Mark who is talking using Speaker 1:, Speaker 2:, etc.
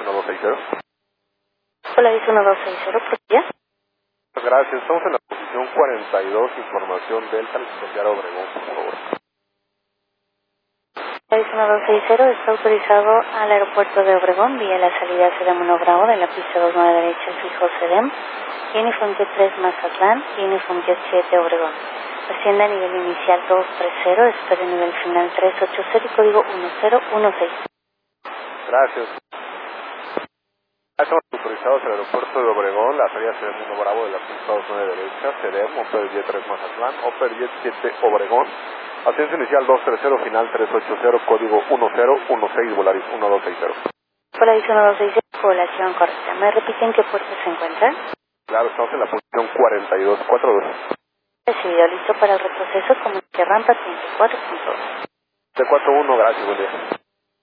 Speaker 1: 1260.
Speaker 2: Polaris 1260, ¿por qué?
Speaker 1: Gracias, estamos en la posición 42, información Delta, licenciado Obregón, por favor.
Speaker 2: Polaris 1260 está autorizado al aeropuerto de Obregón vía la salida CEDEM 1 Bravo de la pista 29 derecha, el fijo CEDEM, Uniform Jet 3 Mazatlán y Uniform Jet 7 Obregón. Asciende a nivel inicial 230, espere nivel final 380 y código 1016.
Speaker 1: Gracias. Estamos autorizados al aeropuerto de Obregón, la salida CEDEM 1 Bravo de la pista 29 derecha, CEDEM, Oper Jet 3 Mazatlán, Oper Jet 7 Obregón, ascenso inicial 230, final 380, código 1016, Volaris 1260.
Speaker 2: Polaris 1260, población correcta. ¿Me repiten qué puerto se encuentra?
Speaker 1: Claro, estamos en la posición 42, 42.
Speaker 2: Recibido, listo para el retroceso, comunique rampa 34.2.
Speaker 1: T41, gracias, buen día.